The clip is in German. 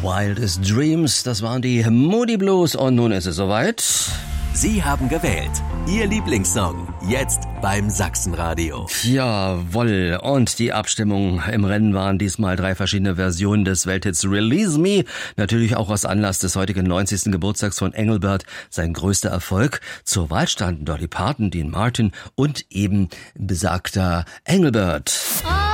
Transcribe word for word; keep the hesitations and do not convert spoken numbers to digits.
Wildest Dreams, das waren die Moody Blues und nun ist es soweit. Sie haben gewählt. Ihr Lieblingssong. Jetzt beim Sachsenradio. Jawohl. Und die Abstimmung im Rennen waren diesmal drei verschiedene Versionen des Welthits Release Me. Natürlich auch aus Anlass des heutigen neunzigsten Geburtstags von Engelbert. Sein größter Erfolg. Zur Wahl standen Dolly Parton, Dean Martin und eben besagter Engelbert.